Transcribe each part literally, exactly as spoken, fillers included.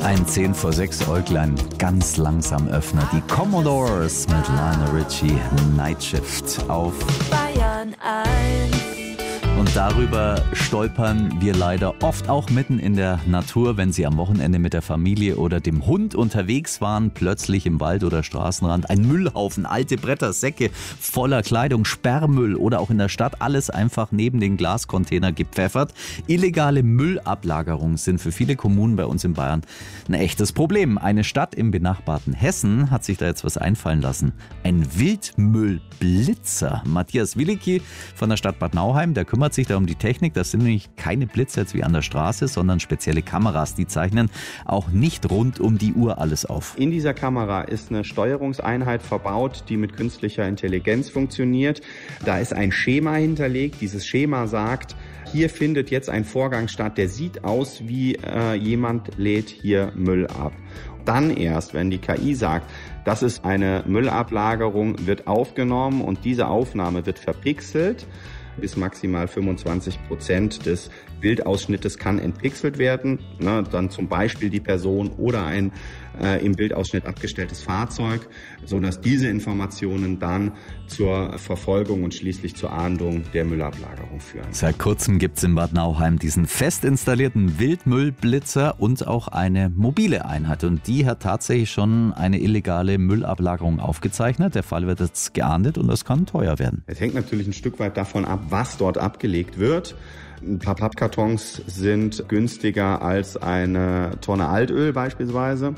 Ein zehn vor sechs Äuglein ganz langsam Öffner. Die Commodores mit Lionel Richie, Night Shift auf Bayern eins. Und darüber stolpern wir leider oft auch mitten in der Natur, wenn Sie am Wochenende mit der Familie oder dem Hund unterwegs waren, plötzlich im Wald oder Straßenrand ein Müllhaufen, alte Bretter, Säcke voller Kleidung, Sperrmüll oder auch in der Stadt alles einfach neben den Glascontainer gepfeffert. Illegale Müllablagerungen sind für viele Kommunen bei uns in Bayern ein echtes Problem. Eine Stadt im benachbarten Hessen hat sich da jetzt was einfallen lassen. Ein Wildmüllblitzer. Matthias Wilicki von der Stadt Bad Nauheim, der kümmert sich da um die Technik. Das sind nämlich keine Blitzer jetzt wie an der Straße, sondern spezielle Kameras. Die zeichnen auch nicht rund um die Uhr alles auf. In dieser Kamera ist eine Steuerungseinheit verbaut, die mit künstlicher Intelligenz funktioniert. Da ist ein Schema hinterlegt. Dieses Schema sagt, hier findet jetzt ein Vorgang statt, der sieht aus wie äh, jemand lädt hier Müll ab. Dann erst, wenn die K I sagt, das ist eine Müllablagerung, wird aufgenommen und diese Aufnahme wird verpixelt. Bis maximal fünfundzwanzig Prozent des Bildausschnittes kann entpixelt werden. Ne, dann zum Beispiel die Person oder ein äh, im Bildausschnitt abgestelltes Fahrzeug, sodass diese Informationen dann zur Verfolgung und schließlich zur Ahndung der Müllablagerung führen. Seit kurzem gibt es in Bad Nauheim diesen fest installierten Wildmüllblitzer und auch eine mobile Einheit. Und die hat tatsächlich schon eine illegale Müllablagerung aufgezeichnet. Der Fall wird jetzt geahndet und das kann teuer werden. Es hängt natürlich ein Stück weit davon ab, was dort abgelegt wird. Ein paar Pappkartons sind günstiger als eine Tonne Altöl beispielsweise.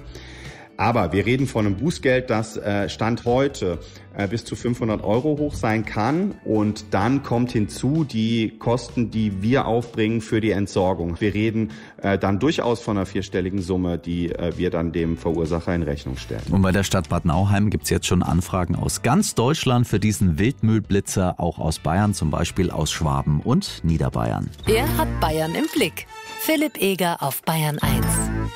Aber wir reden von einem Bußgeld, das äh, Stand heute äh, bis zu fünfhundert Euro hoch sein kann. Und dann kommt hinzu die Kosten, die wir aufbringen für die Entsorgung. Wir reden äh, dann durchaus von einer vierstelligen Summe, die äh, wir dann dem Verursacher in Rechnung stellen. Und bei der Stadt Bad Nauheim gibt es jetzt schon Anfragen aus ganz Deutschland für diesen Wildmüllblitzer, auch aus Bayern, zum Beispiel aus Schwaben und Niederbayern. Er hat Bayern im Blick. Philipp Eger auf Bayern eins.